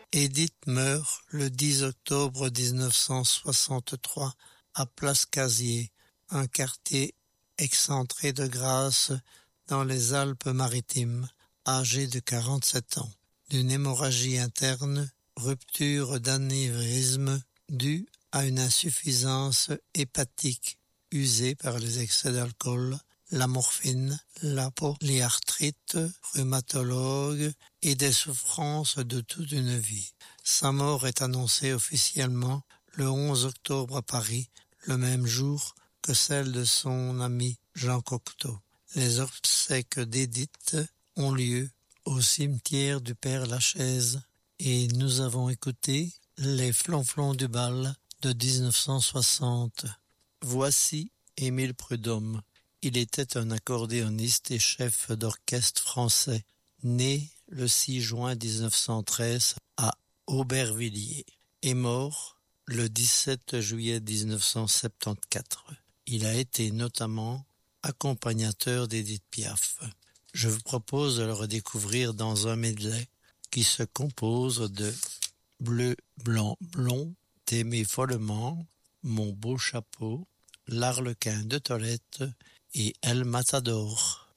Édith meurt le 10 octobre 1963 à Place Casier, un quartier excentré de Grasse dans les Alpes-Maritimes, âgée de 47 ans, d'une hémorragie interne, rupture d'anévrisme due à une insuffisance hépatique usée par les excès d'alcool, la morphine, la polyarthrite, rhumatologue et des souffrances de toute une vie. Sa mort est annoncée officiellement le 11 octobre à Paris, le même jour que celle de son ami Jean Cocteau. Les obsèques d'Édith ont lieu au cimetière du Père-Lachaise et nous avons écouté Les Flonflons du bal de 1960. Voici Émile Prudhomme. Il était un accordéoniste et chef d'orchestre français, né le 6 juin 1913 à Aubervilliers et mort le 17 juillet 1974. Il a été notamment accompagnateur d'Édith Piaf. Je vous propose de le redécouvrir dans un medley qui se compose de Bleu, blanc, blond, T'aimer follement, Mon beau chapeau, L'Arlequin de Tolède et El Matador.